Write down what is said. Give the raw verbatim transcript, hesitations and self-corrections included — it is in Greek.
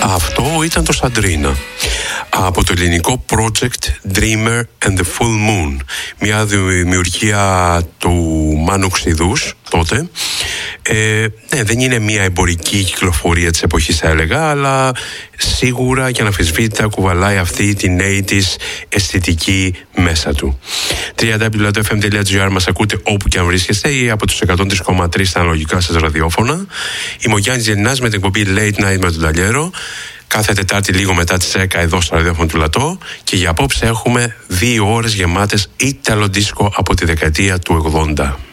Αυτό ήταν το Σαντρίνα από το ελληνικό project Dreamer and the Full Moon, μια δημιουργία του Μάνου Ξηδούς τότε. Ε, ναι, δεν είναι μια εμπορική κυκλοφορία της εποχής, θα έλεγα, αλλά σίγουρα και αναμφισβήτητα κουβαλάει αυτή την ογδόντα αισθητική μέσα του. double-u double-u double-u τελεία εφ εμ τελεία τζι άρ μας ακούτε όπου και αν βρίσκεστε ή από τους εκατόν τρία κόμμα τρία στα αναλογικά σας ραδιόφωνα. Είμαι ο Γιάννης Γεννάς με την εκπομπή Late Night με τον Ταλιέρο. Κάθε Τετάρτη λίγο μετά τις δέκα εδώ στο ραδιόφωνο του Λατό, και για απόψε έχουμε δύο ώρες γεμάτες ιταλο δίσκο από τη δεκαετία του ογδόντα.